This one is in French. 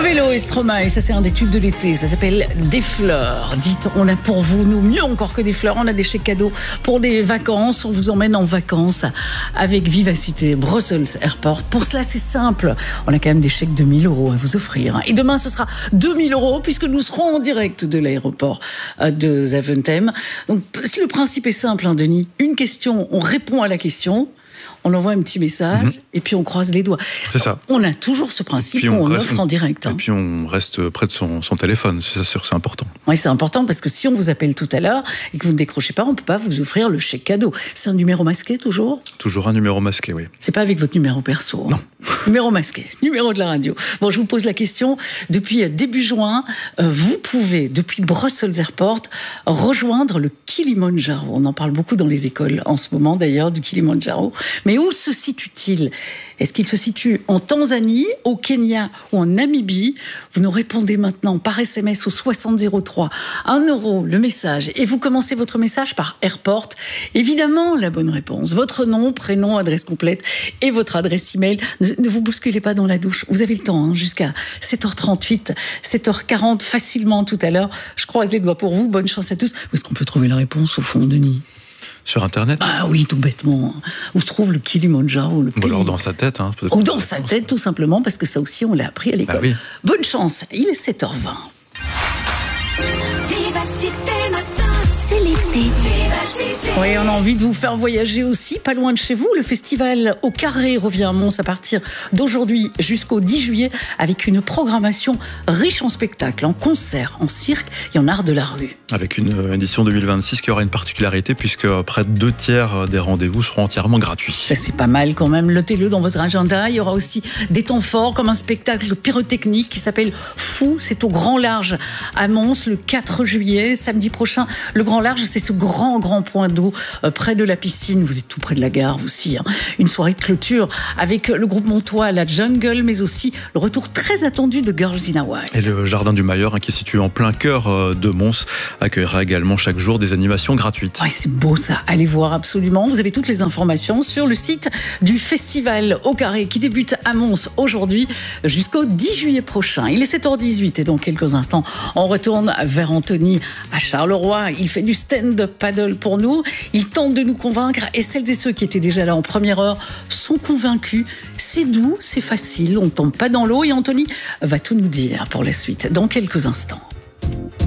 Vélo et Stromae, ça c'est un des tubes de l'été, ça s'appelle Des fleurs. Dites, on a pour vous, nous, mieux encore que des fleurs, on a des chèques cadeaux pour des vacances, on vous emmène en vacances avec Vivacité, Brussels Airport. Pour cela, c'est simple, on a quand même des chèques de 1 000 € à vous offrir. Et demain, ce sera 2 000 € puisque nous serons en direct de l'aéroport de Zaventem. Donc, le principe est simple, hein, Denis. Une question, on répond à la question. On envoie un petit message et puis on croise les doigts. C'est ça. On a toujours ce principe où on offre en direct. Et puis on reste près de son téléphone, c'est sûr, c'est important. Oui, c'est important parce que si on vous appelle tout à l'heure et que vous ne décrochez pas, on ne peut pas vous offrir le chèque cadeau. C'est un numéro masqué toujours ? Toujours un numéro masqué, oui. C'est pas avec votre numéro perso. Non. Numéro masqué, numéro de la radio. Bon, je vous pose la question. Depuis début juin, vous pouvez, depuis Brussels Airport, rejoindre le Kilimandjaro. On en parle beaucoup dans les écoles en ce moment d'ailleurs, du Kilimandjaro. Mais où se situe-t-il ? Est-ce qu'il se situe en Tanzanie, au Kenya ou en Namibie ? Vous nous répondez maintenant par SMS au 6003. 1 € le message. Et vous commencez votre message par Airport. Évidemment, la bonne réponse. Votre nom, prénom, adresse complète et votre adresse email. Ne vous bousculez pas dans la douche. Vous avez le temps, hein, jusqu'à 7h38, 7h40, facilement tout à l'heure. Je croise les doigts pour vous. Bonne chance à tous. Où est-ce qu'on peut trouver la réponse au fond, Denis ? Sur Internet ? Ah oui, tout bêtement. Où se trouve le Kilimandjaro ? Ou alors dans sa tête. Hein, ou dans sa tête, tout simplement, parce que ça aussi, on l'a appris à l'école. Bah oui. Bonne chance, il est 7h20. Vivacité matin, c'est l'été. Oui, on a envie de vous faire voyager aussi, pas loin de chez vous. Le festival Au Carré revient à Mons à partir d'aujourd'hui jusqu'au 10 juillet avec une programmation riche en spectacles, en concerts, en cirque et en art de la rue. Avec une édition 2026 qui aura une particularité puisque près de 2/3 des rendez-vous seront entièrement gratuits. Ça, c'est pas mal quand même. Notez-le dans votre agenda. Il y aura aussi des temps forts comme un spectacle pyrotechnique qui s'appelle Fou. C'est au Grand Large à Mons le 4 juillet. Samedi prochain, le Grand Large, c'est ce grand point d'eau près de la piscine. Vous êtes tout près de la gare aussi. Hein. Une soirée de clôture avec le groupe montois La Jungle, mais aussi le retour très attendu de Girls in Hawaii. Et le Jardin du Mailleur, hein, qui est situé en plein cœur de Mons, accueillera également chaque jour des animations gratuites. Ouais, c'est beau ça, allez voir absolument. Vous avez toutes les informations sur le site du Festival Au Carré qui débute à Mons aujourd'hui jusqu'au 10 juillet prochain. Il est 7h18 et dans quelques instants, on retourne vers Anthony à Charleroi. Il fait du stand-up paddle pour nous. Il tente de nous convaincre et celles et ceux qui étaient déjà là en première heure sont convaincus. C'est doux, c'est facile, on ne tombe pas dans l'eau et Anthony va tout nous dire pour la suite dans quelques instants.